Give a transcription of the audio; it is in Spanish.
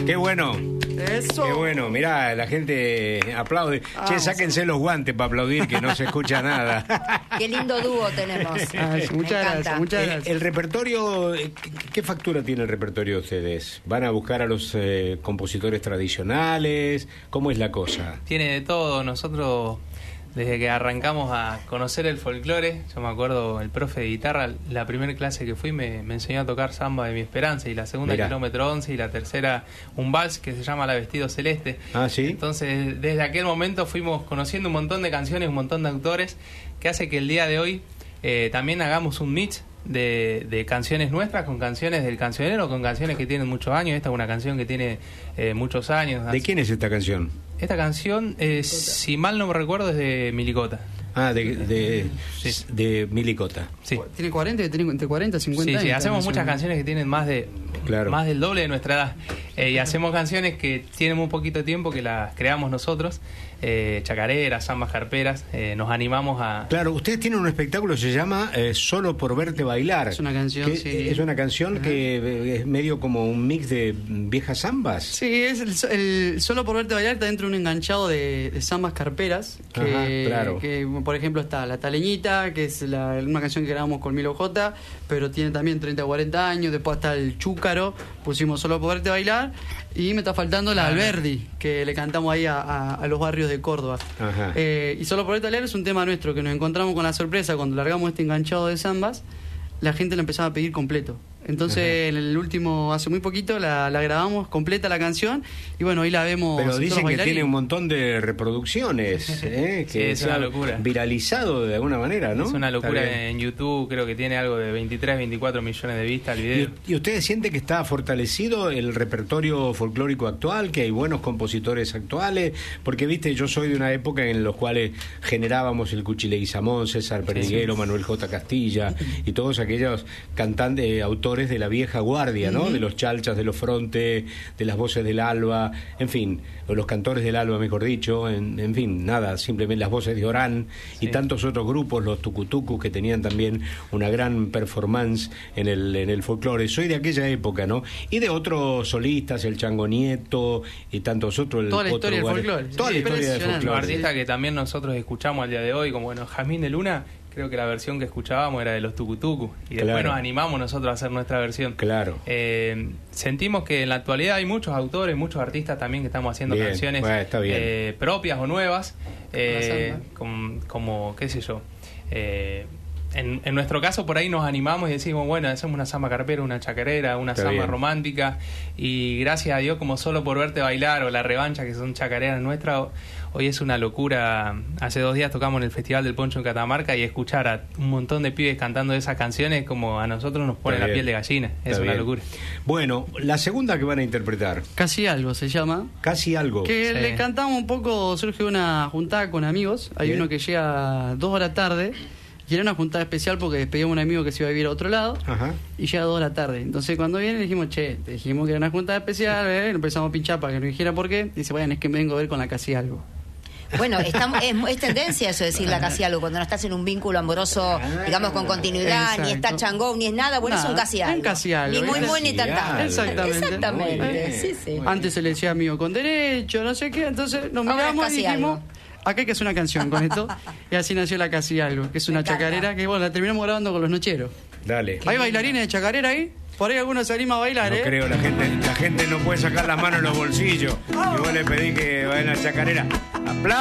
Qué bueno. Eso. Qué bueno, mirá, la gente aplaude. Che, sáquense los guantes para aplaudir, que no se escucha nada. Qué lindo dúo tenemos. Muchas gracias, muchas gracias. El repertorio, ¿qué factura tiene el repertorio de ustedes? ¿Van a buscar a los compositores tradicionales? ¿Cómo es la cosa? Tiene de todo. Nosotros, desde que arrancamos a conocer el folclore, yo me acuerdo, el profe de guitarra, la primera clase que fui me enseñó a tocar Samba de mi Esperanza, y la segunda Kilómetro 11, y la tercera un vals que se llama La Vestido Celeste. Ah, ¿sí? Entonces, desde aquel momento fuimos conociendo un montón de canciones, un montón de autores, que hace que el día de hoy también hagamos un mix de canciones nuestras con canciones del cancionero, con canciones que tienen muchos años. Esta es una canción que tiene muchos años. ¿De quién es esta canción? Esta canción, si mal no me recuerdo, es de Milicota. Ah, de Milicota. Sí. Tiene 40, tiene entre 40 y 50 sí, años. Sí, hacemos muchas canciones que tienen más del doble de nuestra edad. Y hacemos canciones que tienen muy poquito tiempo, que las creamos nosotros. Chacareras, zambas carperas. Nos animamos a... Claro, ustedes tienen un espectáculo que se llama Solo por verte bailar. Es una canción, sí. Es una canción que es medio como un mix de viejas zambas. Sí, es el Solo por verte bailar, está dentro de un enganchado de zambas carperas. Que, por ejemplo, está La Taleñita, que es una canción que grabamos con Milo J, pero tiene también 30 o 40 años. Después está el Chúcaro, pusimos Solo por verte bailar. Y me está faltando la Alberdi, que le cantamos ahí a los barrios de Córdoba. Y Solo por verte bailar es un tema nuestro, que nos encontramos con la sorpresa cuando largamos este enganchado de zambas. La gente lo empezaba a pedir completo. Entonces, en el último, hace muy poquito, la grabamos completa la canción. Y bueno, hoy la vemos. Pero dicen que tiene un montón de reproducciones. Que sí, es una locura. Viralizado de alguna manera, ¿no? Es una locura en YouTube. Creo que tiene algo de 23, 24 millones de vistas el video. ¿Y ustedes sienten que está fortalecido el repertorio folclórico actual? ¿Que hay buenos compositores actuales? Porque, viste, yo soy de una época en los cuales generábamos el Cuchi Leguizamón, César Perniguero, Manuel J. Castilla y todos aquellos cantantes, autores de la vieja guardia, ¿no? De los Chalchas, de los Fronte, de las Voces del Alba, en fin, o los Cantores del Alba, mejor dicho, en fin, nada, simplemente las Voces de Orán y tantos otros grupos, los Tucutucus, que tenían también una gran performance en el folclore. Soy de aquella época, ¿no? Y de otros solistas, el Chango Nieto y tantos otros. Toda la historia del folclore. Toda la historia del folclore. Los artistas que también nosotros escuchamos al día de hoy, como bueno, Jazmín de Luna. Creo que la versión que escuchábamos era de los Tucutucus. Y después nos animamos nosotros a hacer nuestra versión. Claro. Sentimos que en la actualidad hay muchos autores, muchos artistas también que estamos haciendo canciones propias o nuevas. Como, qué sé yo. En nuestro caso, por ahí nos animamos y decimos, bueno, hacemos una samba carpera, una chacarera, una samba romántica. Y gracias a Dios, como Solo por verte bailar o La Revancha, que son chacareras nuestras, hoy es una locura. Hace 2 días tocamos en el Festival del Poncho en Catamarca, y escuchar a un montón de pibes cantando esas canciones, como a nosotros nos pone la piel de gallina. Es una locura. Bueno, la segunda que van a interpretar. Casi Algo se llama. Casi Algo. Que le cantamos un poco, surge una juntada con amigos. Hay uno que llega 2 horas tarde. Y era una juntada especial porque despedíamos a un amigo que se iba a vivir a otro lado. Y llega 2 de la tarde. Entonces cuando viene le dijimos, te dijimos que era una juntada especial, empezamos a pinchar para que nos dijera por qué. Dice, bueno, es que me vengo a ver con la Casi Algo. Bueno, es tendencia eso, decir la Casi Algo, cuando no estás en un vínculo amoroso, digamos, con continuidad, ni está changón, ni es nada, bueno, es un Casi Algo. Un Casi Algo. Ni muy ni tan tan. Exactamente. Sí. Antes se le decía amigo con derecho, no sé qué, entonces nos miramos y dijimos, acá hay que hacer una canción con esto. Y así nació la Casi Algo, que es una chacarera que, bueno, la terminamos grabando con los Nocheros. Dale. ¿Hay bailarines de chacarera ahí? Por ahí alguno se anima a bailar, No creo, la gente no puede sacar las manos en los bolsillos. Y vos le pedís que vayan a la chacarera.